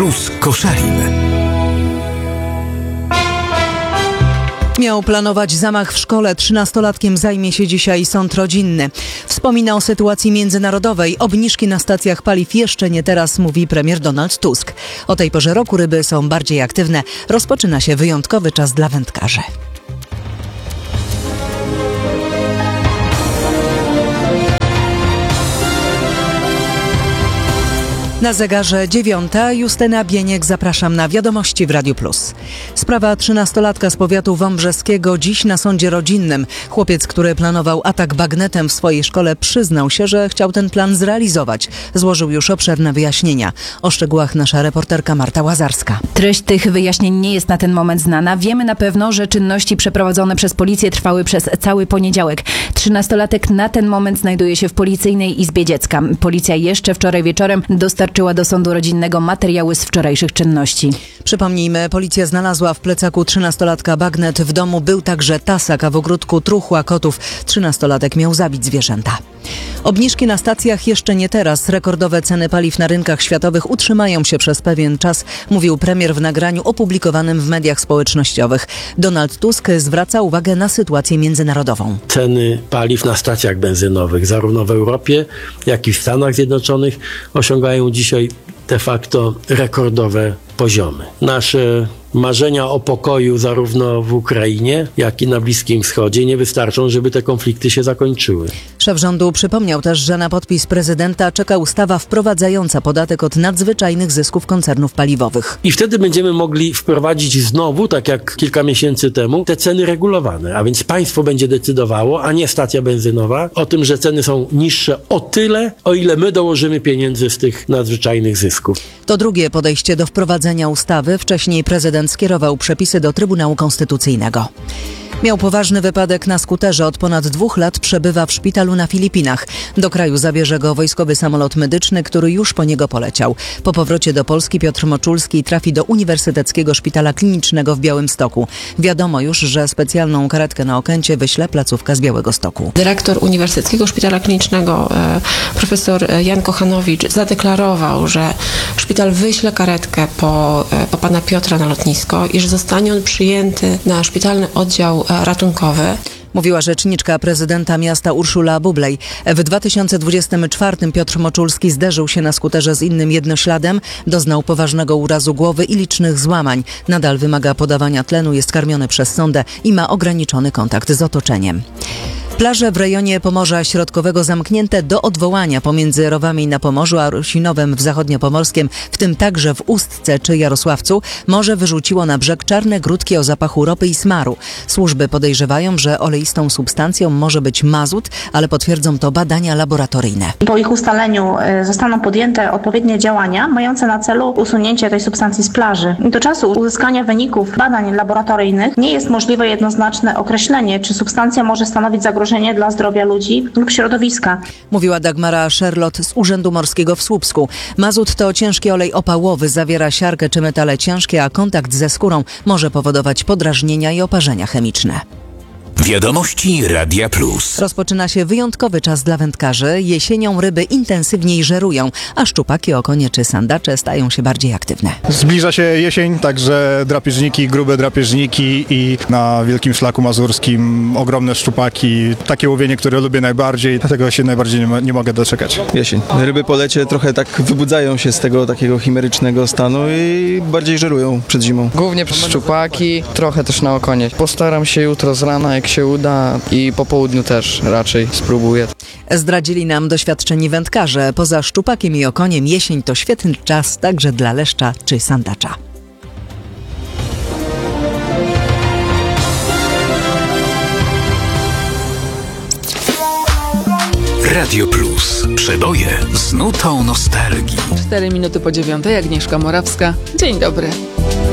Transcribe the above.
Plus Koszalin. Miał planować zamach w szkole. 13-latkiem zajmie się dzisiaj sąd rodzinny. Wspomina o sytuacji międzynarodowej. Obniżki na stacjach paliw jeszcze nie teraz, mówi premier Donald Tusk. O tej porze roku ryby są bardziej aktywne. Rozpoczyna się wyjątkowy czas dla wędkarzy. Na zegarze 9:00. Justyna Bieniek, zapraszam na Wiadomości w Radiu Plus. Sprawa 13-latka z powiatu wąbrzeskiego dziś na sądzie rodzinnym. Chłopiec, który planował atak bagnetem w swojej szkole, przyznał się, że chciał ten plan zrealizować. Złożył już obszerne wyjaśnienia. O szczegółach nasza reporterka Marta Łazarska. Treść tych wyjaśnień nie jest na ten moment znana. Wiemy na pewno, że czynności przeprowadzone przez policję trwały przez cały poniedziałek. 13-latek na ten moment znajduje się w Policyjnej Izbie Dziecka. Policja jeszcze wczoraj wieczorem dostarczyła do sądu rodzinnego materiały z wczorajszych czynności. Przypomnijmy, policja znalazła w plecaku 13-latka bagnet. W domu był także tasak, a w ogródku truchła kotów. 13-latek miał zabić zwierzęta. Obniżki na stacjach jeszcze nie teraz. Rekordowe ceny paliw na rynkach światowych utrzymają się przez pewien czas, mówił premier w nagraniu opublikowanym w mediach społecznościowych. Donald Tusk zwraca uwagę na sytuację międzynarodową. Ceny paliw na stacjach benzynowych, zarówno w Europie, jak i w Stanach Zjednoczonych, osiągają dzisiaj de facto rekordowe poziomy. Nasze marzenia o pokoju zarówno w Ukrainie, jak i na Bliskim Wschodzie nie wystarczą, żeby te konflikty się zakończyły. Szef rządu przypomniał też, że na podpis prezydenta czeka ustawa wprowadzająca podatek od nadzwyczajnych zysków koncernów paliwowych. I wtedy będziemy mogli wprowadzić znowu, tak jak kilka miesięcy temu, te ceny regulowane. A więc państwo będzie decydowało, a nie stacja benzynowa, o tym, że ceny są niższe o tyle, o ile my dołożymy pieniędzy z tych nadzwyczajnych zysków. To drugie podejście do wprowadzenia ustawy. Wcześniej prezydent skierował przepisy do Trybunału Konstytucyjnego. Miał poważny wypadek na skuterze. Od ponad 2 lat przebywa w szpitalu na Filipinach. Do kraju zabierze go wojskowy samolot medyczny, który już po niego poleciał. Po powrocie do Polski Piotr Moczulski trafi do Uniwersyteckiego Szpitala Klinicznego w Białymstoku. Wiadomo już, że specjalną karetkę na Okęcie wyśle placówka z Białegostoku. Dyrektor Uniwersyteckiego Szpitala Klinicznego, profesor Jan Kochanowicz, zadeklarował, że szpital wyśle karetkę po pana Piotra na lotnisko i że zostanie on przyjęty na szpitalny oddział ratunkowy. Mówiła rzeczniczka prezydenta miasta Urszula Bublej. W 2024 Piotr Moczulski zderzył się na skuterze z innym jednośladem, doznał poważnego urazu głowy i licznych złamań. Nadal wymaga podawania tlenu, jest karmiony przez sondę i ma ograniczony kontakt z otoczeniem. Plaże w rejonie Pomorza Środkowego zamknięte do odwołania pomiędzy Rowami na Pomorzu a Rusinowem w Zachodniopomorskiem, w tym także w Ustce czy Jarosławcu, morze wyrzuciło na brzeg czarne grudki o zapachu ropy i smaru. Służby podejrzewają, że oleistą substancją może być mazut, ale potwierdzą to badania laboratoryjne. Po ich ustaleniu zostaną podjęte odpowiednie działania mające na celu usunięcie tej substancji z plaży. Do czasu uzyskania wyników badań laboratoryjnych nie jest możliwe jednoznaczne określenie, czy substancja może stanowić zagrożenie dla zdrowia ludzi lub środowiska. Mówiła Dagmara Szerlot z Urzędu Morskiego w Słupsku. Mazut to ciężki olej opałowy, zawiera siarkę czy metale ciężkie, a kontakt ze skórą może powodować podrażnienia i oparzenia chemiczne. Wiadomości Radia Plus. Rozpoczyna się wyjątkowy czas dla wędkarzy. Jesienią ryby intensywniej żerują, a szczupaki, okonie czy sandacze stają się bardziej aktywne. Zbliża się jesień, także drapieżniki, grube drapieżniki i na Wielkim Szlaku Mazurskim ogromne szczupaki. Takie łowienie, które lubię najbardziej, dlatego się najbardziej nie mogę doczekać. Jesień. Ryby po lecie trochę tak wybudzają się z tego takiego chimerycznego stanu i bardziej żerują przed zimą. Głównie szczupaki, trochę też na okonie. Postaram się jutro z rana, jak się uda, i po południu też raczej spróbuję. Zdradzili nam doświadczeni wędkarze. Poza szczupakiem i okoniem jesień to świetny czas także dla leszcza czy sandacza. Radio Plus. Przeboje z nutą nostalgii. 4 minuty po 9:00. Agnieszka Morawska. Dzień dobry.